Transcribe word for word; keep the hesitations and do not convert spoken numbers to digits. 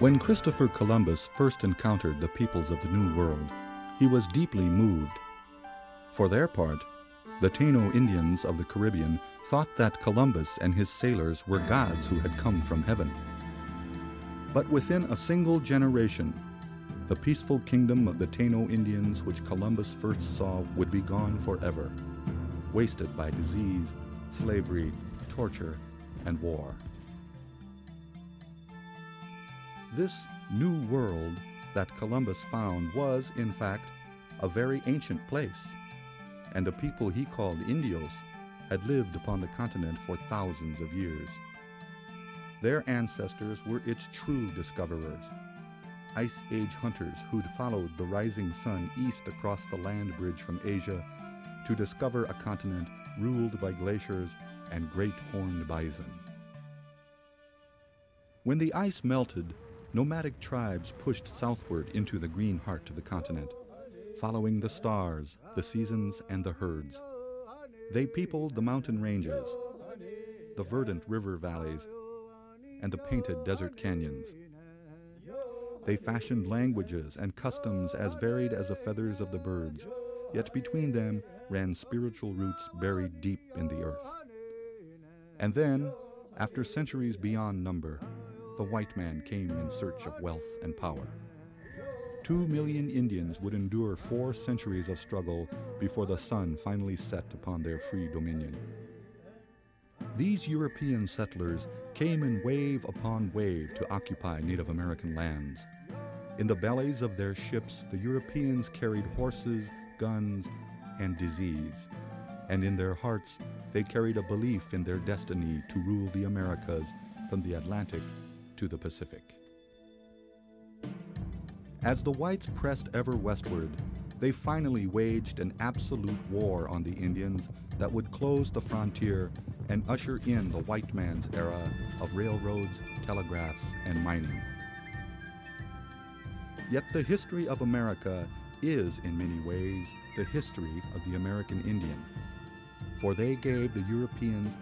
When Christopher Columbus first encountered the peoples of the New World, he was deeply moved. For their part, the Taino Indians of the Caribbean thought that Columbus and his sailors were gods who had come from heaven. But within a single generation, the peaceful kingdom of the Taino Indians which Columbus first saw would be gone forever, wasted by disease, slavery, torture, and war. This new world that Columbus found was, in fact, a very ancient place, and the people he called Indios had lived upon the continent for thousands of years. Their ancestors were its true discoverers, Ice Age hunters who'd followed the rising sun east across the land bridge from Asia to discover a continent ruled by glaciers and great horned bison. When the ice melted, nomadic tribes pushed southward into the green heart of the continent, following the stars, the seasons, and the herds. They peopled the mountain ranges, the verdant river valleys, and the painted desert canyons. They fashioned languages and customs as varied as the feathers of the birds, yet between them ran spiritual roots buried deep in the earth. And then, after centuries beyond number, the white man came in search of wealth and power. Two million Indians would endure four centuries of struggle before the sun finally set upon their free dominion. These European settlers came in wave upon wave to occupy Native American lands. In the bellies of their ships, the Europeans carried horses, guns, and disease. And in their hearts, they carried a belief in their destiny to rule the Americas from the Atlantic to the Pacific. As the whites pressed ever westward, they finally waged an absolute war on the Indians that would close the frontier and usher in the white man's era of railroads, telegraphs, and mining. Yet the history of America is, in many ways, the history of the American Indian, for they gave the Europeans